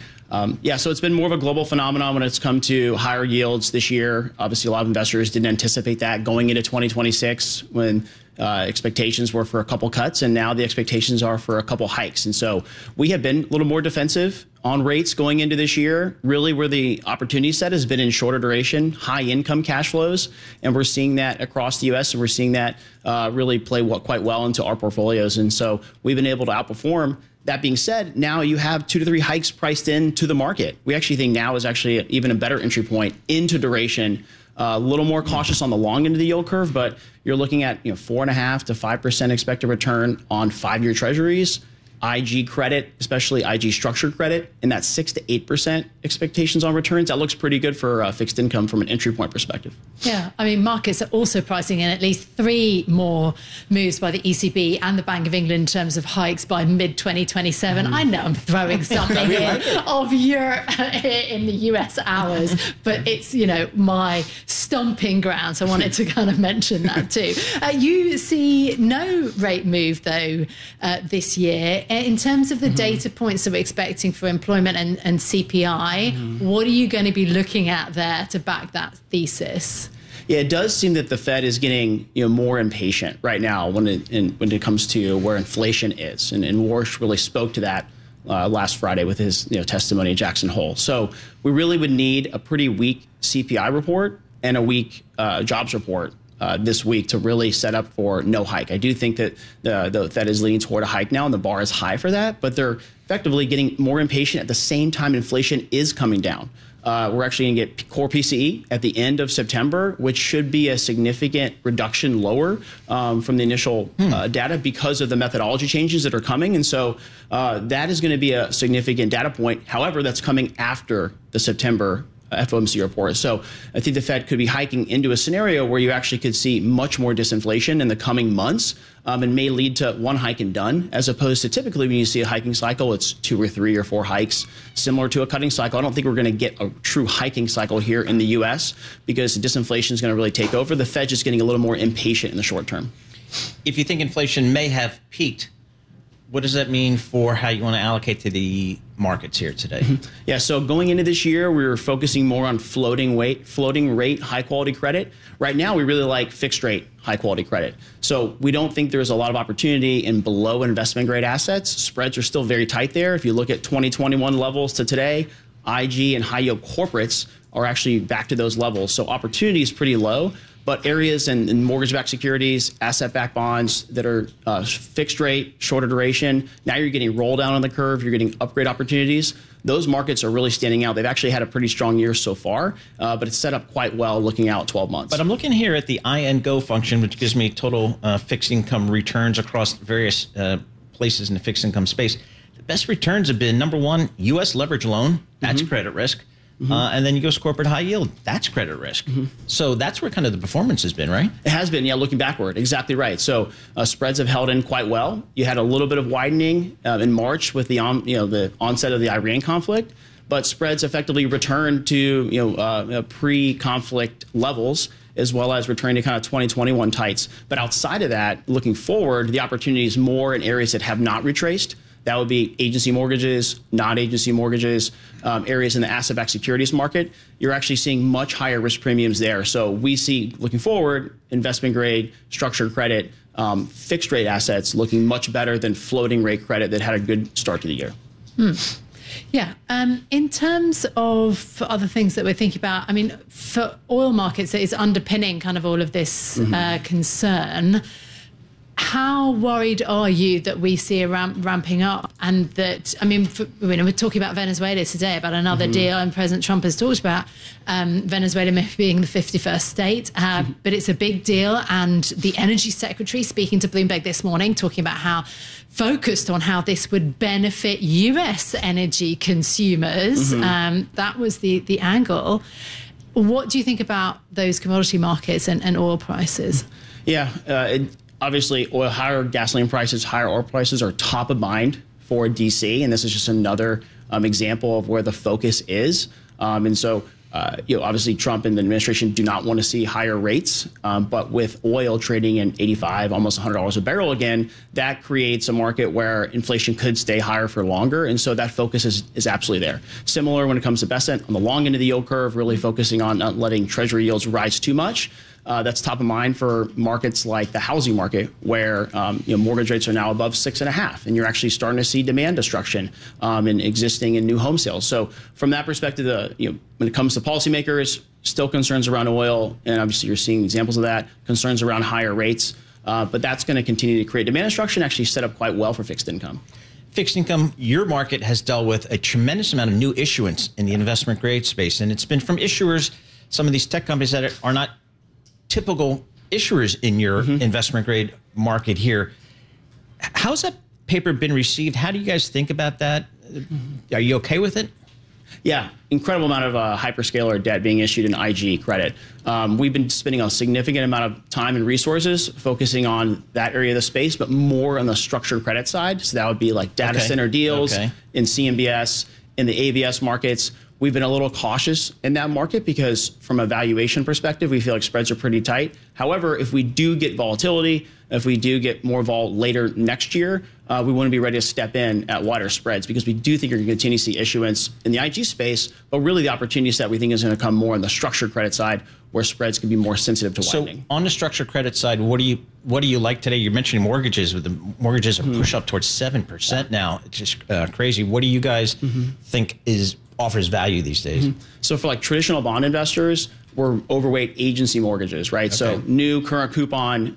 So it's been more of a global phenomenon when it's come to higher yields this year. Obviously, a lot of investors didn't anticipate that going into 2026 when expectations were for a couple cuts, and now the expectations are for a couple hikes. And so we have been a little more defensive on rates going into this year, really where the opportunity set has been in shorter duration, high income cash flows. And we're seeing that across the U.S., and we're seeing that really play quite well into our portfolios. And so we've been able to outperform. That being said, now you have 2 to 3 hikes priced into the market. We actually think now is actually even a better entry point into duration. A little more cautious on the long end of the yield curve, but you're looking at 4.5% to 5% expected return on 5-year treasuries. IG credit, especially IG structured credit, in that 6 to 8% expectations on returns. That looks pretty good for fixed income from an entry point perspective. Yeah, I mean, markets are also pricing in at least 3 more moves by the ECB and the Bank of England in terms of hikes by mid-2027. I know I'm throwing something in of Europe in the US hours, but it's, my stomping ground. So I wanted to kind of mention that too. You see no rate move, though, this year. In terms of the data points that we're expecting for employment and CPI, what are you going to be looking at there to back that thesis? Yeah, it does seem that the Fed is getting more impatient right now when it comes to where inflation is, and Warsh really spoke to that last Friday with his testimony at Jackson Hole. So we really would need a pretty weak CPI report and a weak jobs report this week to really set up for no hike. I do think that the Fed is leaning toward a hike now, and the bar is high for that, but they're effectively getting more impatient at the same time inflation is coming down. We're actually going to get core PCE at the end of September, which should be a significant reduction lower from the initial data because of the methodology changes that are coming. And so that is going to be a significant data point. However, that's coming after the September FOMC report. So I think the Fed could be hiking into a scenario where you actually could see much more disinflation in the coming months, and may lead to one hike and done, as opposed to typically when you see a hiking cycle, it's 2 or 3 or 4 hikes, similar to a cutting cycle. I don't think we're going to get a true hiking cycle here in the U.S. because the disinflation is going to really take over. The Fed just getting a little more impatient in the short term. If you think inflation may have peaked, what does that mean for how you want to allocate to the markets here today? Yeah, so going into this year, we were focusing more on floating rate, high quality credit. Right now, we really like fixed rate, high quality credit. So we don't think there's a lot of opportunity in below investment grade assets. Spreads are still very tight there. If you look at 2021 levels to today, IG and high yield corporates are actually back to those levels. So opportunity is pretty low. But areas in mortgage-backed securities, asset-backed bonds that are fixed rate, shorter duration, now you're getting roll down on the curve, you're getting upgrade opportunities. Those markets are really standing out. They've actually had a pretty strong year so far, but it's set up quite well looking out 12 months. But I'm looking here at the INGO function, which gives me total fixed income returns across various places in the fixed income space. The best returns have been, number one, U.S. leverage loan. That's credit risk. And then you go corporate high yield. That's credit risk. So that's where kind of the performance has been, right? It has been, yeah, looking backward. Exactly right. So spreads have held in quite well. You had a little bit of widening in March with the onset of the Iran conflict, but spreads effectively returned to pre-conflict levels. as well as returning to kind of 2021 tights. But outside of that, looking forward, the opportunity is more in areas that have not retraced. That would be agency mortgages, non-agency mortgages, areas in the asset-backed securities market. You're actually seeing much higher risk premiums there. So we see, looking forward, investment grade, structured credit, fixed rate assets looking much better than floating rate credit that had a good start to the year. Yeah. In terms of other things that we're thinking about, I mean, for oil markets, that is underpinning kind of all of this concern. How worried are you that we see a ramping up, and that, I mean, we're talking about Venezuela today, about another deal, and President Trump has talked about Venezuela maybe being the 51st state, but it's a big deal. And the energy secretary speaking to Bloomberg this morning, talking about how focused on how this would benefit U.S. energy consumers. That was the angle. What do you think about those commodity markets and oil prices? Yeah, obviously, higher gasoline prices, higher oil prices are top of mind for DC, and this is just another example of where the focus is. And so, obviously, Trump and the administration do not want to see higher rates, but with oil trading in $85, almost $100 a barrel again, that creates a market where inflation could stay higher for longer, and so that focus is absolutely there. Similar when it comes to Bessent, on the long end of the yield curve, really focusing on not letting Treasury yields rise too much. That's top of mind for markets like the housing market, where mortgage rates are now above 6.5, and you're actually starting to see demand destruction in existing and new home sales. So from that perspective, when it comes to policymakers, still concerns around oil, and obviously you're seeing examples of that, concerns around higher rates, but that's going to continue to create demand destruction, actually set up quite well for fixed income. Fixed income, your market has dealt with a tremendous amount of new issuance in the investment grade space, and it's been from issuers, some of these tech companies that are not typical issuers in your investment grade market here. How's that paper been received? How do you guys think about that? Are you okay with it? Yeah, incredible amount of hyperscaler debt being issued in IG credit. We've been spending a significant amount of time and resources focusing on that area of the space, but more on the structured credit side. So that would be like data center deals in CMBS, in the ABS markets. We've been a little cautious in that market because from a valuation perspective, we feel like spreads are pretty tight. However, if we do get volatility, if we do get more vol later next year, we want to be ready to step in at wider spreads, because we do think you're going to continue to see issuance in the IG space, but really the opportunity set we think is going to come more on the structured credit side, where spreads can be more sensitive to widening. So on the structured credit side, what do you like today? You're mentioning mortgages, but the mortgages are pushed up towards 7% now. It's just crazy. What do you guys think offers value these days? So for like traditional bond investors, we're overweight agency mortgages, right? So new current coupon,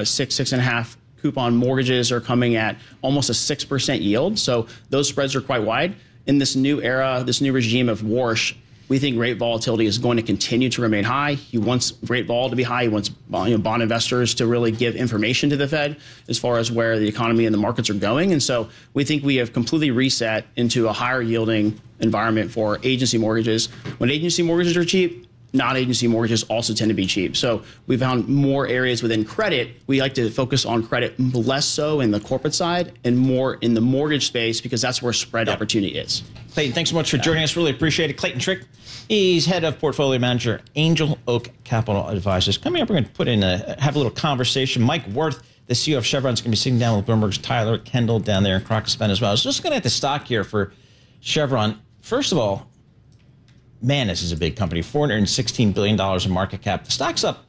6.5 coupon mortgages are coming at almost a 6% yield. So those spreads are quite wide. In this new era, this new regime of Warsh, we think rate volatility is going to continue to remain high. He wants rate vol to be high. He wants bond investors to really give information to the Fed as far as where the economy and the markets are going. And so we think we have completely reset into a higher yielding environment for agency mortgages. When agency mortgages are cheap, non-agency mortgages also tend to be cheap. So we found more areas within credit. We like to focus on credit less so in the corporate side and more in the mortgage space, because that's where spread opportunity is. Clayton, thanks so much for joining us. Really appreciate it. Clayton Trick, he's head of portfolio manager, Angel Oak Capital Advisors. Coming up, we're going to have a little conversation. Mike Wirth, the CEO of Chevron, is going to be sitting down with Bloomberg's Tyler Kendall down there in Caracas, Venezuela. I was just looking at the stock here for Chevron. First of all, man, this is a big company, $416 billion in market cap. The stock's up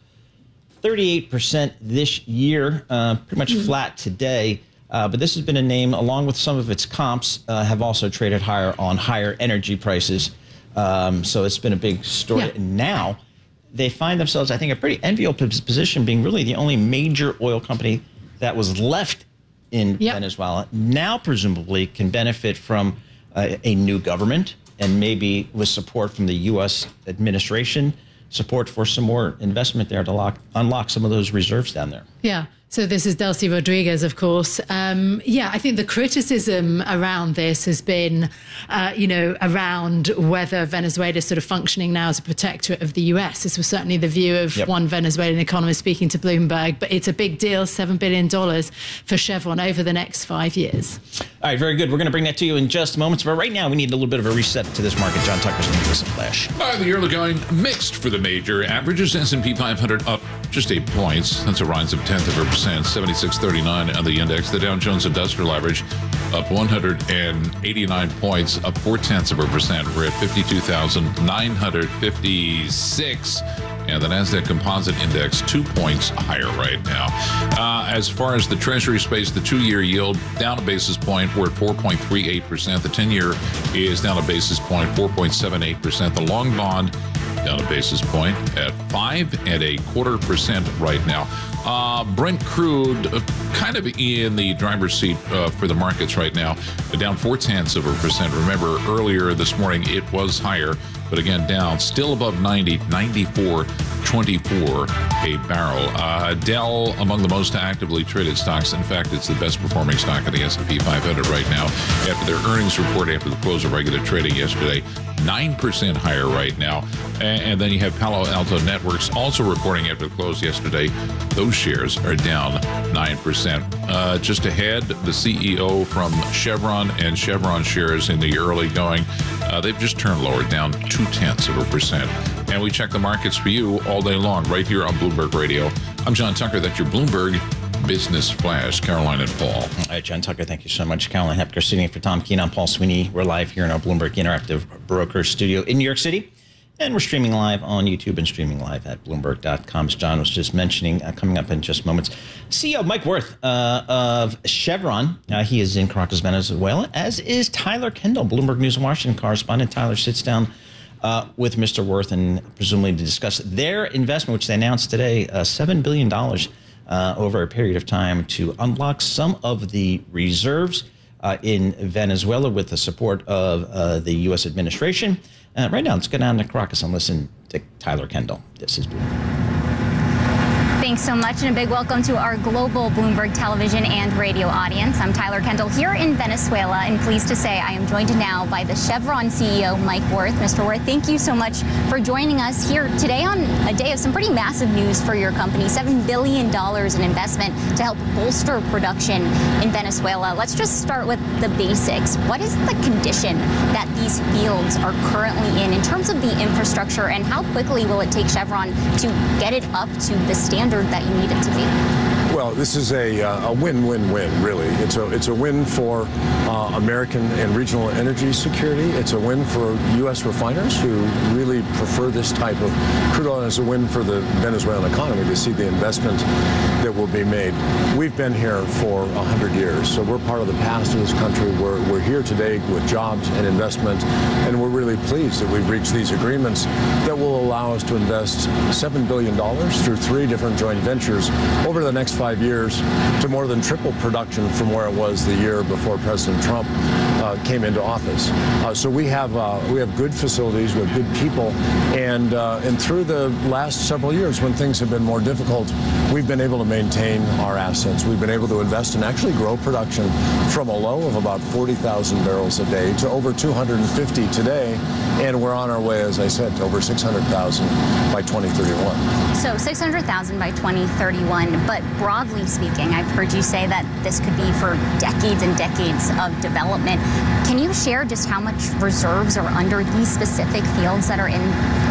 38% this year, pretty much flat today. But this has been a name, along with some of its comps, have also traded higher on higher energy prices. So it's been a big story. Yeah. And now they find themselves, I think, a pretty enviable position, being really the only major oil company that was left in Venezuela. Now, presumably, can benefit from a new government, and maybe with support from the U.S. administration, support for some more investment there to unlock some of those reserves down there. Yeah. So this is Delcy Rodriguez, of course. I think the criticism around this has been, around whether Venezuela is sort of functioning now as a protectorate of the US. This was certainly the view of one Venezuelan economist speaking to Bloomberg, but it's a big deal, $7 billion for Chevron over the next 5 years. All right, very good. We're going to bring that to you in just moments, but right now we need a little bit of a reset to this market. John Tucker's going to give us a flash. The early going mixed for the major averages. S&P 500 up just 8 points. That's a rise of 0.1%. 76.39 on the index. The Dow Jones Industrial Average up 189 points, up 0.4%. We're at 52,956. And the NASDAQ Composite Index 2 points higher right now. As far as the Treasury space, the 2-year yield down a basis point. We're at 4.38%. The 10-year is down a basis point, 4.78%. The long bond down a basis point at 5.25% right now. Brent crude kind of in the driver's seat for the markets right now, down 0.4%. Remember, earlier this morning it was higher, but again down, still above 90, 94.24 a barrel. Dell among the most actively traded stocks. In fact, it's the best performing stock in the S&P 500 right now. After their earnings report, after the close of regular trading yesterday, 9% higher right now. And then you have Palo Alto Networks also reporting after the close yesterday. Those shares are down 9%. Just ahead, the CEO from Chevron and Chevron shares in the early going, they've just turned lower, down 0.2%. And we check the markets for you all day long right here on Bloomberg Radio. I'm John Tucker. That's your Bloomberg Business Flash. Caroline and Paul. All right, John Tucker, thank you so much. Caroline Hepker sitting in for Tom Keene. I'm Paul Sweeney. We're live here in our Bloomberg Interactive Broker studio in New York City. And we're streaming live on YouTube and streaming live at Bloomberg.com. As John was just mentioning, coming up in just moments, CEO Mike Wirth of Chevron. He is in Caracas, Venezuela, as is Tyler Kendall, Bloomberg News Washington correspondent. Tyler sits down with Mr. Wirth and presumably to discuss their investment, which they announced today, $7 billion over a period of time to unlock some of the reserves in Venezuela with the support of the U.S. administration. Right now, let's go down to Caracas and listen to Tyler Kendall. This is Bloomberg. Thanks so much, and a big welcome to our global Bloomberg television and radio audience. I'm Tyler Kendall here in Venezuela, and pleased to say I am joined now by the Chevron CEO, Mike Wirth. Mr. Wirth, thank you so much for joining us here today on a day of some pretty massive news for your company, $7 billion in investment to help bolster production in Venezuela. Let's just start with the basics. What is the condition that these fields are currently in terms of the infrastructure, and how quickly will it take Chevron to get it up to the standard that you need it to be? Well, this is a win-win-win, really. It's a win for American and regional energy security. It's a win for U.S. refiners who really prefer this type of crude oil. It's a win for the Venezuelan economy to see the investment that will be made. We've been here for 100 years, so we're part of the past of this country. We're here today with jobs and investment, and we're really pleased that we've reached these agreements that will allow us to invest $7 billion through 3 different joint ventures over the next 5 years to more than triple production from where it was the year before President Trump came into office. So we have good facilities with good people, and through the last several years when things have been more difficult, we've been able to maintain our assets. We've been able to invest and actually grow production from a low of about 40,000 barrels a day to over 250 today, and we're on our way, as I said, to over 600,000 by 2031. So 600,000 by 2031, but broadly speaking, I've heard you say that this could be for decades and decades of development. Can you share just how much reserves are under these specific fields that are in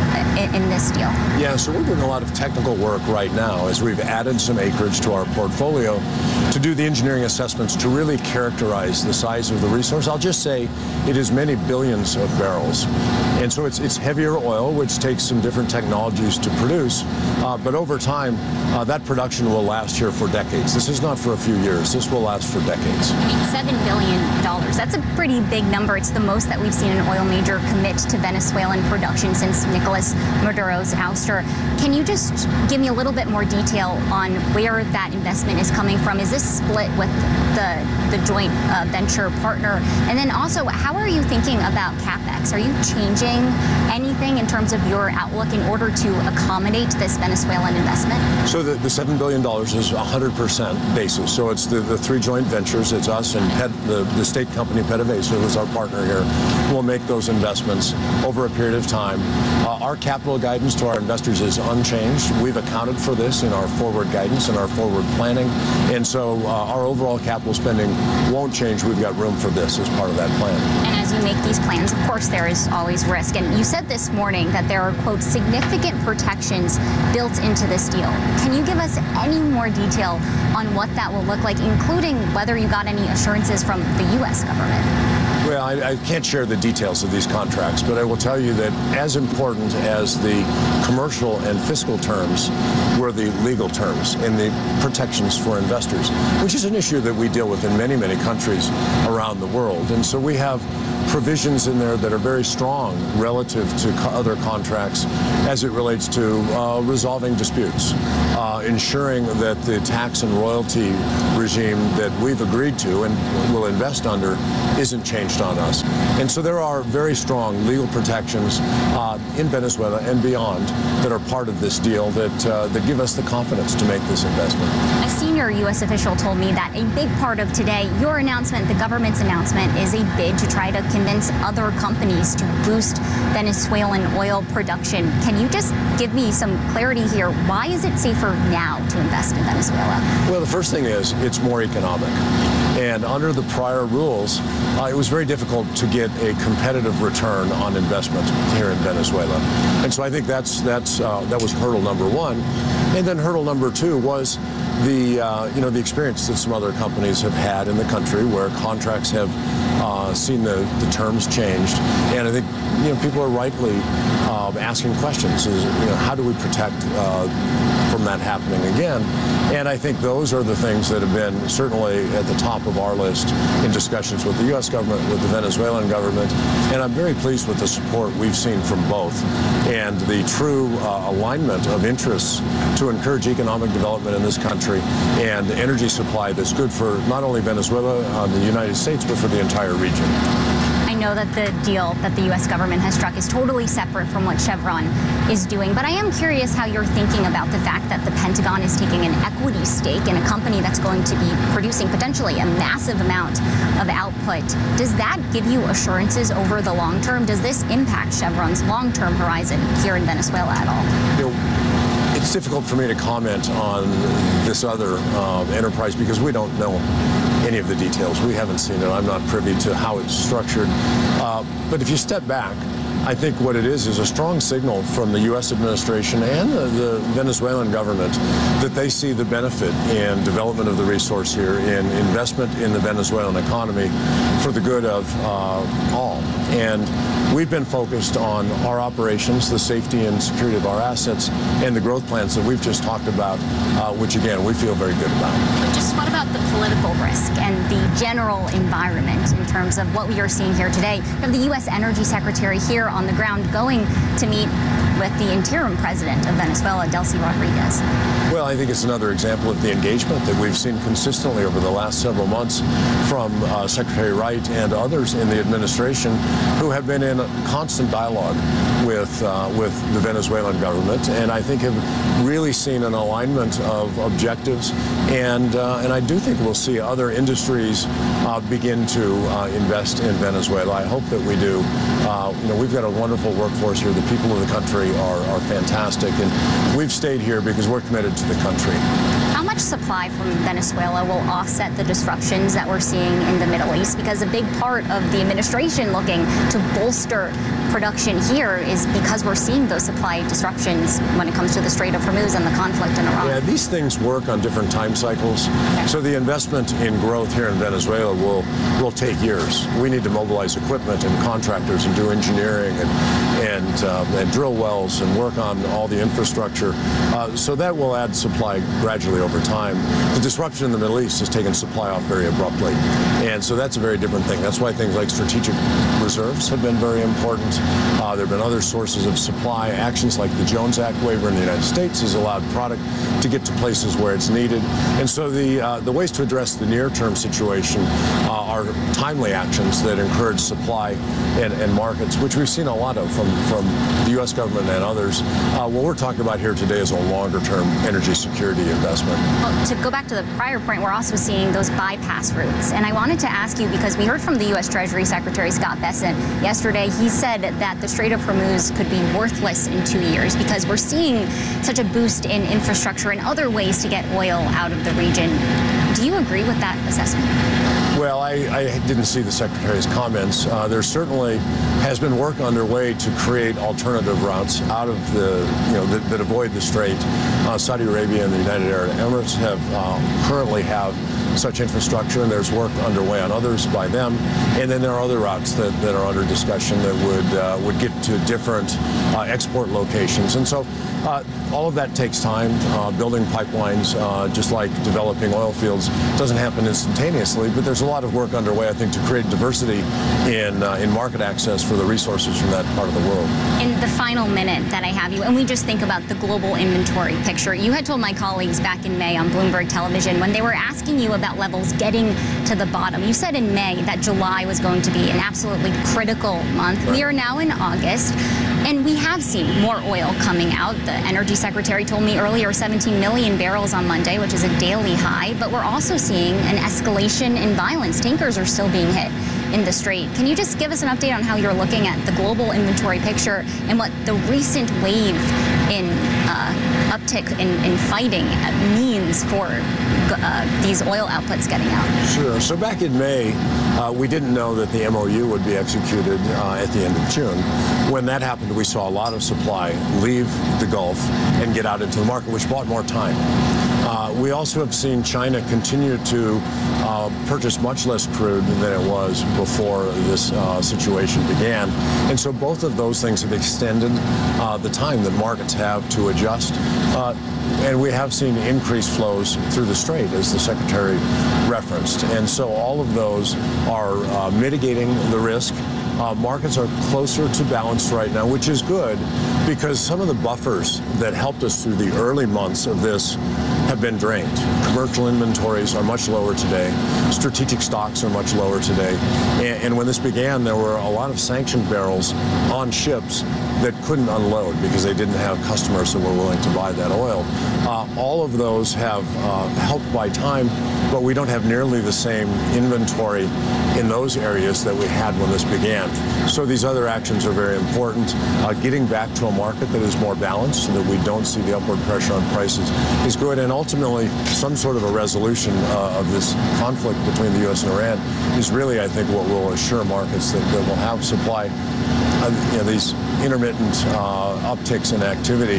this deal? Yeah, so we're doing a lot of technical work right now as we've added some acreage to our portfolio to do the engineering assessments to really characterize the size of the resource. I'll just say it is many billions of barrels. And so it's heavier oil, which takes some different technologies to produce. But over time, that production will last here for decades. This is not for a few years. This will last for decades. $7 billion. That's a pretty big number. It's the most that we've seen an oil major commit to Venezuelan production since Nicolas Maduro's ouster. Can you just give me a little bit more detail on where that investment is coming from? Is this split with the joint venture partner? And then also, how are you thinking about CapEx? Are you changing anything in terms of your outlook in order to accommodate this Venezuelan investment? So the $7 billion is 100% basis. So it's the three joint ventures. It's us and the state company PDVSA, who's our partner here, will make those investments over a period of time. Our capital guidance to our investors is unchanged. We've accounted for this in our forward guidance and our forward planning. And so our overall capital spending won't change. We've got room for this as part of that plan. And as you make these plans, of course, there is always risk. And you said this morning that there are, quote, significant protections built into this deal. Can you give us any more detail on what that will look like, including whether you got any assurances from the U.S. government? Well, I can't share the details of these contracts, but I will tell you that as important as the commercial and fiscal terms were the legal terms and the protections for investors, which is an issue that we deal with in many, many countries around the world. And so we have provisions in there that are very strong relative to other contracts as it relates to resolving disputes, ensuring that the tax and royalty regime that we've agreed to and will invest under isn't changed on us. And so there are very strong legal protections in Venezuela and beyond that are part of this deal that give us the confidence to make this investment. A senior U.S. official told me that a big part of today, your announcement, the government's announcement, is a bid to try to convince other companies to boost Venezuelan oil production. Can you just give me some clarity here? Why is it safer now to invest in Venezuela? Well, the first thing is it's more economic. And under the prior rules, it was very difficult to get a competitive return on investment here in Venezuela. And so I think that was hurdle number one. And then hurdle number two was the experience that some other companies have had in the country where contracts have seen the terms changed. And I think people are rightly asking questions: how do we protect from that happening again? And I think those are the things that have been certainly at the top of our list in discussions with the U.S. government, with the Venezuelan government. And I'm very pleased with the support we've seen from both and the true alignment of interests to encourage economic development in this country and energy supply that's good for not only Venezuela, the United States, but for the entire region. I know that the deal that the U.S. government has struck is totally separate from what Chevron is doing, but I am curious how you're thinking about the fact that the Pentagon is taking an equity stake in a company that's going to be producing potentially a massive amount of output. Does that give you assurances over the long term? Does this impact Chevron's long-term horizon here in Venezuela at all? It's difficult for me to comment on this other enterprise because we don't know any of the details. We haven't seen it. I'm not privy to how it's structured. But if you step back, I think what it is a strong signal from the U.S. administration and the Venezuelan government that they see the benefit in development of the resource here, in investment in the Venezuelan economy for the good of all. And we've been focused on our operations, the safety and security of our assets, and the growth plans that we've just talked about, which, again, we feel very good about. But just what about the political risk and the general environment in terms of what we are seeing here today? We have the U.S. Energy Secretary here on the ground going to meet with the interim president of Venezuela, Delcy Rodriguez. Well, I think it's another example of the engagement that we've seen consistently over the last several months from Secretary Wright and others in the administration who have been in constant dialogue with the Venezuelan government, and I think have really seen an alignment of objectives, and I do think we'll see other industries begin to invest in Venezuela. I hope that we do. We've got a wonderful workforce here. The people of the country are fantastic, and we've stayed here because we're committed to the country. How much supply from Venezuela will offset the disruptions that we're seeing in the Middle East? Because a big part of the administration looking to bolster production here is because we're seeing those supply disruptions when it comes to the Strait of Hormuz and the conflict in Iran. Yeah, these things work on different time cycles. Okay. So the investment in growth here in Venezuela will take years. We need to mobilize equipment and contractors and do engineering and drill wells and work on all the infrastructure. So that will add supply gradually over time, the disruption in the Middle East has taken supply off very abruptly. And so that's a very different thing. That's why things like strategic reserves have been very important. There have been other sources of supply. Actions like the Jones Act waiver in the United States has allowed product to get to places where it's needed. And so the ways to address the near-term situation are timely actions that encourage supply and markets, which we've seen a lot of from the U.S. government and others. What we're talking about here today is a longer-term energy security investment. Well, to go back to the prior point, we're also seeing those bypass routes. And I wanted to ask you, because we heard from the U.S. Treasury Secretary Scott Bessent yesterday. He said that the Strait of Hormuz could be worthless in 2 years because we're seeing such a boost in infrastructure and other ways to get oil out of the region. Do you agree with that assessment? Well, I didn't see the Secretary's comments. There certainly has been work underway to create alternative routes out of that avoid the Strait. Saudi Arabia and the United Arab Emirates currently have such infrastructure, and there's work underway on others by them. And then there are other routes that are under discussion that would get to different export locations. And so all of that takes time. Building pipelines, just like developing oil fields, doesn't happen instantaneously, but there's a lot of work underway, I think, to create diversity in market access for the resources from that part of the world. In the final minute that I have you, and we just think about the global inventory picture, you had told my colleagues back in May on Bloomberg Television when they were asking you about levels getting to the bottom. You said in May that July was going to be an absolutely critical month. Right. We are now in August, and we have seen more oil coming out. The Energy Secretary told me earlier 17 million barrels on Monday, which is a daily high, but we're also seeing an escalation in violence. Tankers are still being hit in the Strait. Can you just give us an update on how you're looking at the global inventory picture and what the recent wave in uptick in fighting means for these oil outputs getting out? Sure. So back in May, we didn't know that the MOU would be executed at the end of June. When that happened, we saw a lot of supply leave the Gulf and get out into the market, which bought more time. We also have seen China continue to purchase much less crude than it was before this situation began. And so both of those things have extended the time that markets have to adjust. And we have seen increased flows through the Strait, as the Secretary referenced. And so all of those are mitigating the risk. Markets are closer to balance right now, which is good because some of the buffers that helped us through the early months of this have been drained. Commercial inventories are much lower today. Strategic stocks are much lower today. And when this began, there were a lot of sanctioned barrels on ships that couldn't unload because they didn't have customers that were willing to buy that oil. All of those have helped buy time, but we don't have nearly the same inventory in those areas that we had when this began. So these other actions are very important. Getting back to a market that is more balanced so that we don't see the upward pressure on prices is good. And ultimately, some sort of a resolution of this conflict between the U.S. and Iran is really, I think, what will assure markets that will have supply. These intermittent upticks in activity,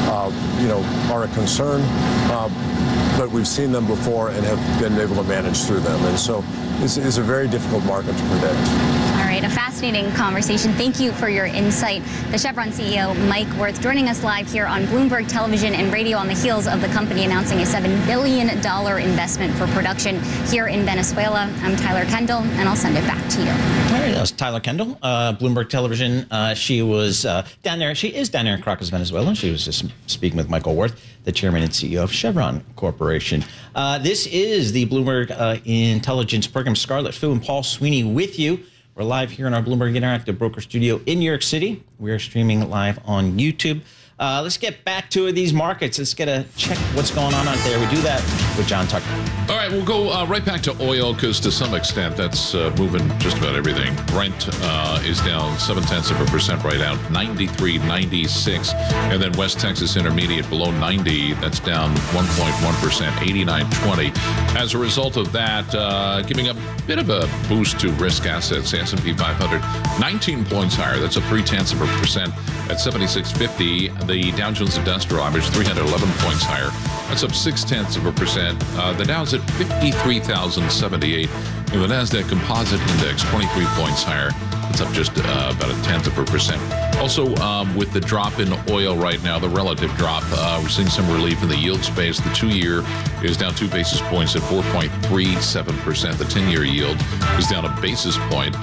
are a concern, but we've seen them before and have been able to manage through them. And so this is a very difficult market to predict. All right, a fascinating conversation. Thank you for your insight. The Chevron CEO, Mike Wirth, joining us live here on Bloomberg Television and Radio on the heels of the company announcing a $7 billion investment for production here in Venezuela. I'm Tyler Kendall, and I'll send it back to you. All right, that was Tyler Kendall, Bloomberg Television. She was down there. She is down there in Caracas, Venezuela. She was just speaking with Michael Wirth, the chairman and CEO of Chevron Corporation. This is the Bloomberg Intelligence Program. Scarlett Fu and Paul Sweeney with you. We're live here in our Bloomberg Interactive Broker Studio in New York City. We are streaming live on YouTube. Let's get back to these markets. Let's get a check what's going on out there. We do that with John Tucker. All right, we'll go right back to oil because to some extent that's moving just about everything. Brent is down 0.7% right now, 93.96. And then West Texas Intermediate below 90. That's down 1.1%, 89.20. As a result of that, giving a bit of a boost to risk assets. S&P 500, 19 points higher. That's up 0.3% at 76.50. The Dow Jones Industrial Average, 311 points higher. That's up 0.6%. The Dow's at 53,078. And the NASDAQ Composite Index, 23 points higher It's up just about 0.1%. Also, with the drop in oil right now, the relative drop, we're seeing some relief in the yield space. The 2-year is down 2 basis points at 4.37%. The 10-year yield is down a basis point,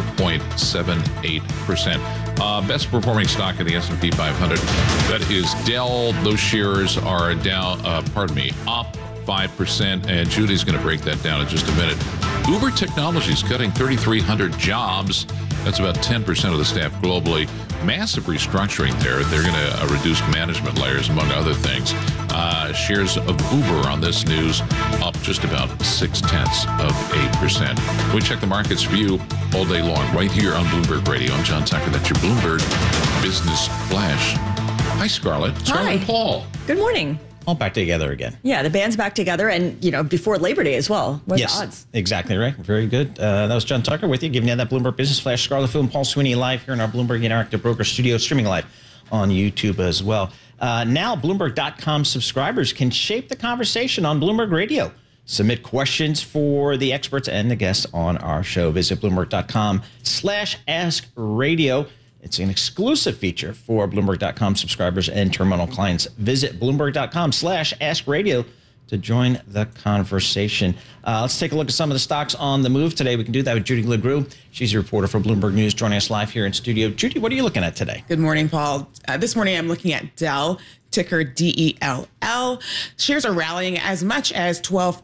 4.78%. Best performing stock in the S&P 500, that is Dell. Those shares are down, up 5%, and Judy's going to break that down in just a minute. Uber Technologies cutting 3,300 jobs. That's about 10% of the staff globally. Massive restructuring there. They're going to reduce management layers, among other things. Shares of Uber on this news up just about 0.6%. We check the markets for you all day long right here on Bloomberg Radio. I'm John Tucker. That's your Bloomberg Business Flash. Hi, Scarlett. Scarlett and Paul. Good morning. All back together again. Yeah, the band's back together, and before Labor Day as well. What are the odds? Exactly right. Very good. That was John Tucker with you, giving you that Bloomberg Business Flash. Scarlett Fu and Paul Sweeney live here in our Bloomberg Interactive Broker Studio, streaming live on YouTube as well. Now, Bloomberg.com subscribers can shape the conversation on Bloomberg Radio. Submit questions for the experts and the guests on our show. Visit Bloomberg.com/AskRadio. It's an exclusive feature for Bloomberg.com subscribers and terminal clients. Visit Bloomberg.com/AskRadio to join the conversation. Let's take a look at some of the stocks on the move today. We can do that with Judy LeGroux. She's a reporter for Bloomberg News, joining us live here in studio. Judy, what are you looking at today? Good morning, Paul. This morning I'm looking at Dell, ticker DELL. Shares are rallying as much as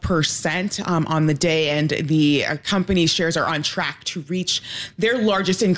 12% on the day, and the company shares are on track to reach their largest increase